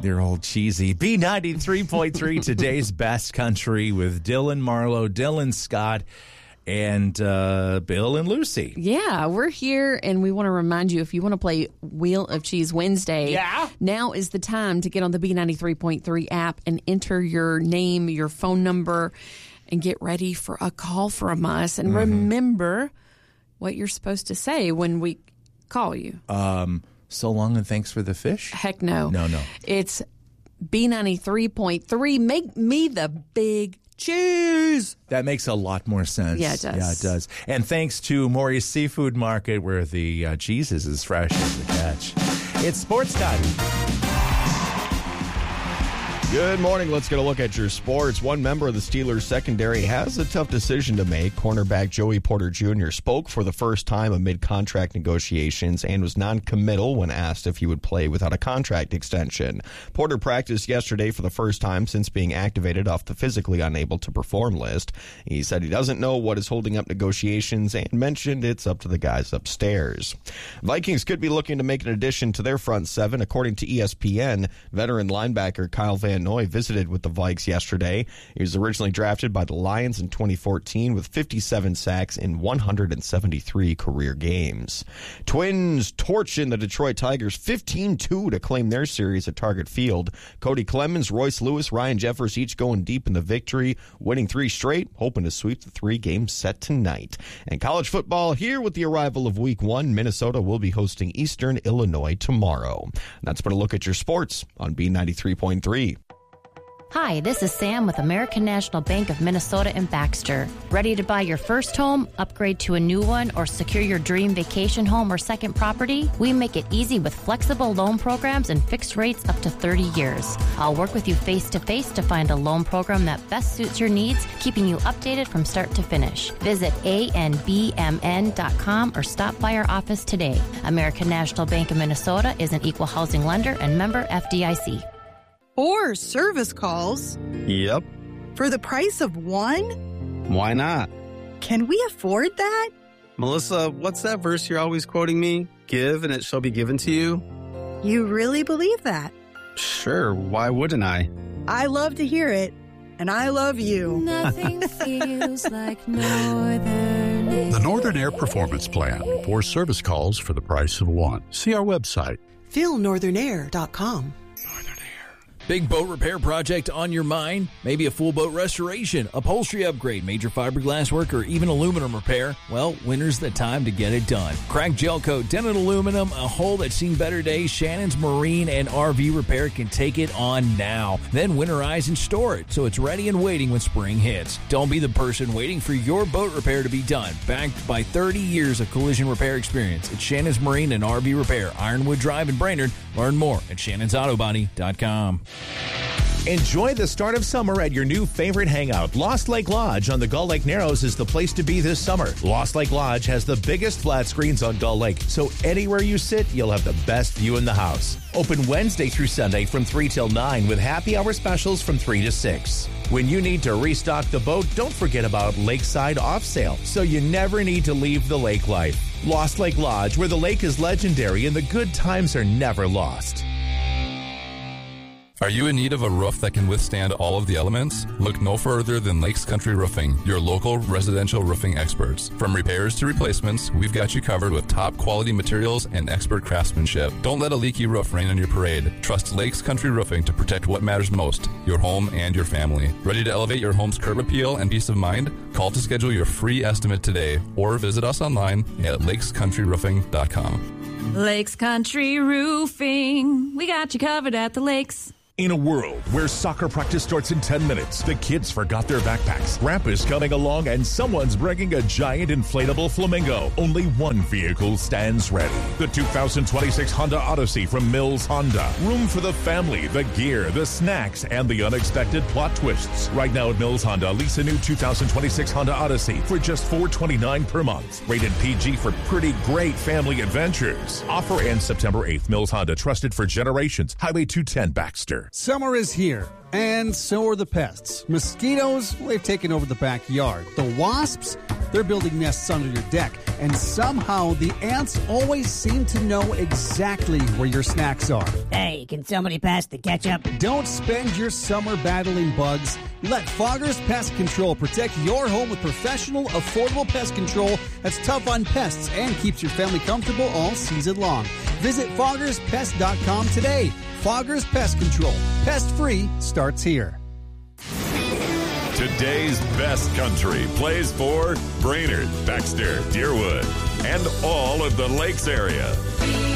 They're all cheesy. B93.3, today's best country with Dylan Marlowe, Dylan Scott, and Bill and Lucy. Yeah, we're here, and we want to remind you, if you want to play Wheel of Cheese Wednesday, now is the time to get on the B93.3 app and enter your name, your phone number, and get ready for a call from us. And remember what you're supposed to say when we call you. So long and thanks for the fish? Heck no. No. It's B93.3. Make me the big cheese. That makes a lot more sense. Yeah, it does. Yeah, it does. And thanks to Maury's Seafood Market, where the cheese is as fresh as the catch. It's sports time. Good morning. Let's get a look at your sports. One member of the Steelers secondary has a tough decision to make. Cornerback Joey Porter Jr. spoke for the first time amid contract negotiations and was non-committal when asked if he would play without a contract extension. Porter practiced yesterday for the first time since being activated off the physically unable to perform list. He said he doesn't know what is holding up negotiations and mentioned it's up to the guys upstairs. Vikings could be looking to make an addition to their front seven. According to ESPN, veteran linebacker Kyle Van Noy visited with the Vikes yesterday. He was originally drafted by the Lions in 2014 with 57 sacks in 173 career games. Twins torching the Detroit Tigers 15-2 to claim their series at Target Field. Cody Clemens, Royce Lewis, Ryan Jeffers each going deep in the victory, winning 3 straight, hoping to sweep the 3-game set tonight. And college football here with the arrival of Week 1. Minnesota will be hosting Eastern Illinois tomorrow. And that's been a look at your sports on B93.3. Hi, this is Sam with American National Bank of Minnesota in Baxter. Ready to buy your first home, upgrade to a new one, or secure your dream vacation home or second property? We make it easy with flexible loan programs and fixed rates up to 30 years. I'll work with you face-to-face to find a loan program that best suits your needs, keeping you updated from start to finish. Visit anbmn.com or stop by our office today. American National Bank of Minnesota is an equal housing lender and member FDIC. Or service calls. Yep. For the price of one? Why not? Can we afford that? Melissa, what's that verse you're always quoting me? Give and it shall be given to you. You really believe that? Sure, why wouldn't I? I love to hear it, and I love you. Nothing feels like Northern Air. The Northern Air Performance Plan. 4 service calls for the price of 1. See our website. FeelNorthernair.com. Big boat repair project on your mind? Maybe a full boat restoration, upholstery upgrade, major fiberglass work, or even aluminum repair? Well, winter's the time to get it done. Cracked gel coat, dented aluminum, a hull that's seen better days, Shannon's Marine and RV Repair can take it on now. Then winterize and store it so it's ready and waiting when spring hits. Don't be the person waiting for your boat repair to be done. Backed by 30 years of collision repair experience, it's Shannon's Marine and RV Repair, Ironwood Drive in Brainerd. Learn more at shannonsautobody.com. Enjoy the start of summer at your new favorite hangout. Lost Lake Lodge on the Gull Lake Narrows is the place to be this summer. Lost Lake Lodge has the biggest flat screens on Gull Lake, so anywhere you sit, you'll have the best view in the house. Open Wednesday through Sunday from 3 till 9 with happy hour specials from 3 to 6. When you need to restock the boat, don't forget about Lakeside Off Sale, so you never need to leave the lake life. Lost Lake Lodge, where the lake is legendary and the good times are never lost. Are you in need of a roof that can withstand all of the elements? Look no further than Lakes Country Roofing, your local residential roofing experts. From repairs to replacements, we've got you covered with top quality materials and expert craftsmanship. Don't let a leaky roof rain on your parade. Trust Lakes Country Roofing to protect what matters most, your home and your family. Ready to elevate your home's curb appeal and peace of mind? Call to schedule your free estimate today or visit us online at lakescountryroofing.com. Lakes Country Roofing. We got you covered at the lakes. In a world where soccer practice starts in 10 minutes, the kids forgot their backpacks. Ramp is coming along and someone's bringing a giant inflatable flamingo. Only one vehicle stands ready. The 2026 Honda Odyssey from Mills Honda. Room for the family, the gear, the snacks, and the unexpected plot twists. Right now at Mills Honda, lease a new 2026 Honda Odyssey for just $429 per month. Rated PG for pretty great family adventures. Offer ends September 8th. Mills Honda, trusted for generations. Highway 210 Baxter. Summer is here, and so are the pests. Mosquitoes, they've taken over the backyard. The wasps, They're building nests under your deck, and somehow the ants always seem to know exactly where your snacks are. Hey, can somebody pass the ketchup? Don't spend your summer battling bugs. Let Fogger's Pest Control protect your home with professional, affordable pest control that's tough on pests and keeps your family comfortable all season long. Visit foggerspest.com today. Fogger's Pest Control. Pest-free starts here. Today's best country plays for Brainerd, Baxter, Deerwood, and all of the Lakes area.